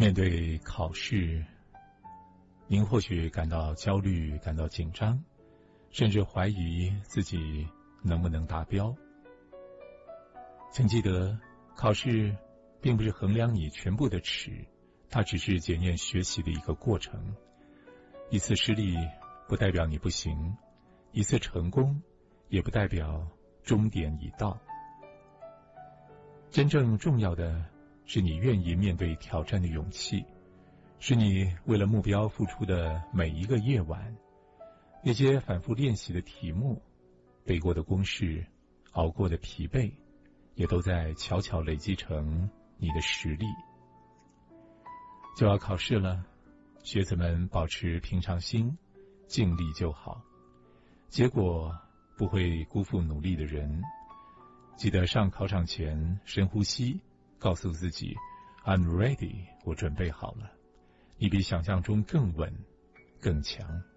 面对考试，您或许感到焦虑，感到紧张，甚至怀疑自己能不能达标。请记得，考试并不是衡量你全部的尺，它只是检验学习的一个过程。一次失利不代表你不行，一次成功也不代表终点已到。真正重要的是你愿意面对挑战的勇气，是你为了目标付出的每一个夜晚，那些反复练习的题目，背过的公式，熬过的疲惫，也都在悄悄累积成你的实力。就要考试了，学子们保持平常心，尽力就好，结果不会辜负努力的人。记得上考场前深呼吸，告诉自己 I'm ready， 我准备好了。你比想象中更稳，更强。